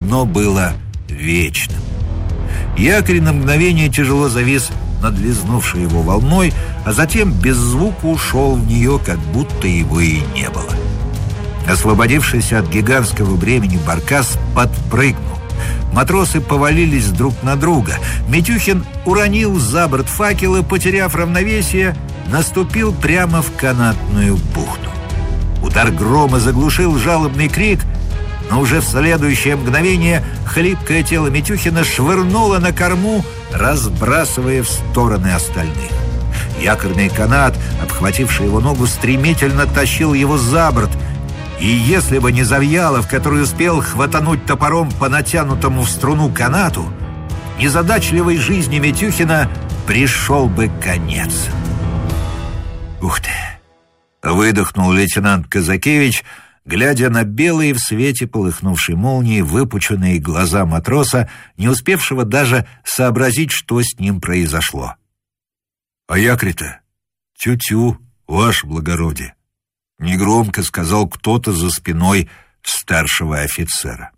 дно было вечным. Якорь на мгновение тяжело завис над лизнувшей его волной, а затем без звука ушел в нее, как будто его и не было. Освободившийся от гигантского бремени баркас подпрыгнул. Матросы повалились друг на друга. Митюхин уронил за борт факела, потеряв равновесие, наступил прямо в канатную бухту. Удар грома заглушил жалобный крик, но уже в следующее мгновение хлипкое тело Митюхина швырнуло на корму, разбрасывая в стороны остальных. Якорный канат, обхвативший его ногу, стремительно тащил его за борт, и если бы не Завьялов, который успел хватануть топором по натянутому в струну канату, незадачливой жизни Митюхина пришел бы конец. «Ух ты!» — выдохнул лейтенант Казакевич, глядя на белые в свете полыхнувшей молнии выпученные глаза матроса, не успевшего даже сообразить, что с ним произошло. «А якорь-то? Тю-тю, ваше благородие!» — негромко сказал кто-то за спиной старшего офицера.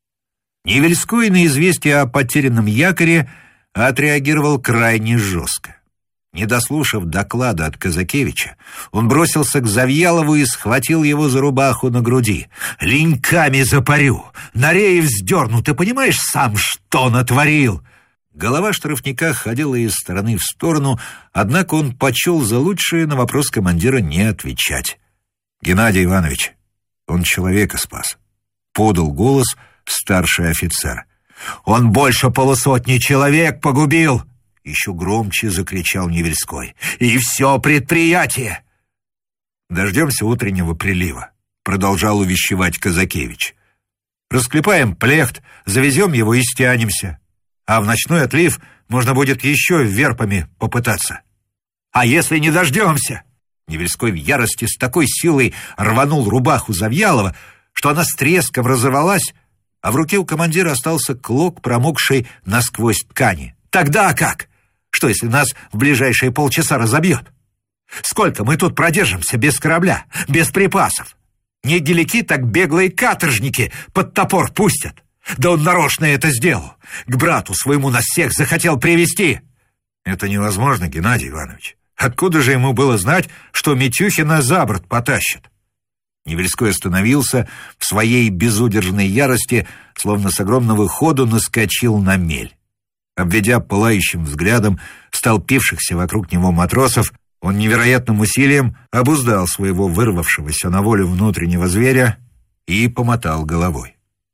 Невельской на известие о потерянном якоре отреагировал крайне жестко. Не дослушав доклада от Казакевича, он бросился к Завьялову и схватил его за рубаху на груди. «Леньками запарю! На рее вздерну! Ты понимаешь сам, что натворил?» Голова штрафника ходила из стороны в сторону, однако он почел за лучшее на вопрос командира не отвечать. «Геннадий Иванович, он человека спас», — подал голос старший офицер. «Он больше полусотни человек погубил!» — еще громче закричал Невельской. «И все предприятие!» «Дождемся утреннего прилива», — продолжал увещевать Казакевич. «Расклепаем плехт, завезем его и стянемся. А в ночной отлив можно будет еще верпами попытаться». «А если не дождемся?» Невельской в ярости с такой силой рванул рубаху Завьялова, что она с треском разорвалась, а в руке у командира остался клок промокшей насквозь ткани. «Тогда как? Что, если нас в ближайшие полчаса разобьет? Сколько мы тут продержимся без корабля, без припасов? Не гелики, так беглые каторжники под топор пустят. Да он нарочно это сделал. К брату своему нас всех захотел привести». «Это невозможно, Геннадий Иванович. Откуда же ему было знать, что Митюхина за борт потащит?» Невельской остановился в своей безудержной ярости, словно с огромного ходу наскочил на мель. Обведя пылающим взглядом столпившихся вокруг него матросов, он невероятным усилием обуздал своего вырвавшегося на волю внутреннего зверя и помотал головой.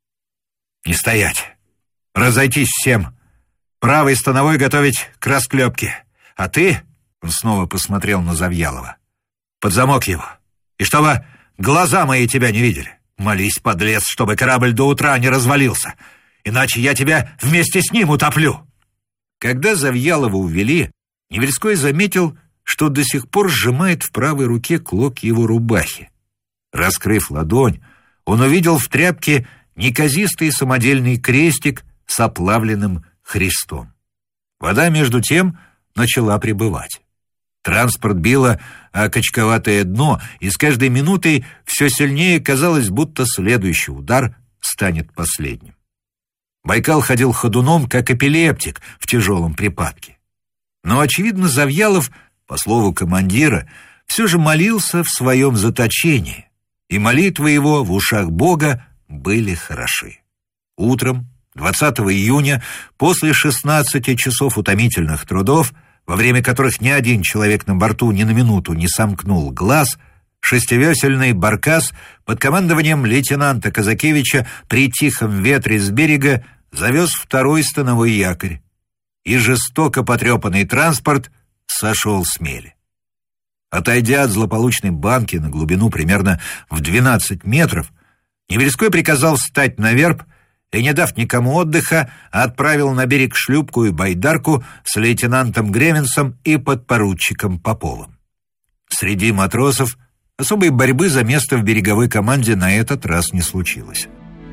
«Не стоять! Разойтись всем! Правый становой готовить к расклепке! А ты...» Он снова посмотрел на Завьялова. «Под замок его! И чтобы глаза мои тебя не видели! Молись, подлец, чтобы корабль до утра не развалился! Иначе я тебя вместе с ним утоплю!» Когда Завьялова увели, Невельской заметил, что до сих пор сжимает в правой руке клок его рубахи. Раскрыв ладонь, он увидел в тряпке неказистый самодельный крестик с оплавленным Христом. Вода, между тем, начала прибывать. Транспорт било о качковатое дно, и с каждой минутой все сильнее казалось, будто следующий удар станет последним. Байкал ходил ходуном, как эпилептик в тяжелом припадке. Но, очевидно, Завьялов, по слову командира, все же молился в своем заточении, и молитвы его в ушах Бога были хороши. Утром 20 июня, после 16 часов утомительных трудов, во время которых ни один человек на борту ни на минуту не сомкнул глаз, шестивесельный баркас под командованием лейтенанта Казакевича при тихом ветре с берега завез второй становой якорь, и жестоко потрепанный транспорт сошел с мели. Отойдя от злополучной банки на глубину примерно в 12 метров, Невельской приказал встать на верб и, не дав никому отдыха, отправил на берег шлюпку и байдарку с лейтенантом Гревенцем и подпоручиком Поповым. Среди матросов особой борьбы за место в береговой команде на этот раз не случилось.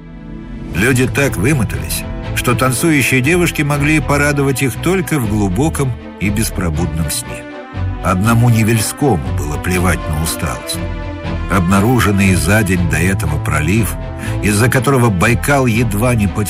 Люди так вымотались, что танцующие девушки могли порадовать их только в глубоком и беспробудном сне. Одному Невельскому было плевать на усталость. Обнаруженный за день до этого пролив, из-за которого Байкал едва не потерял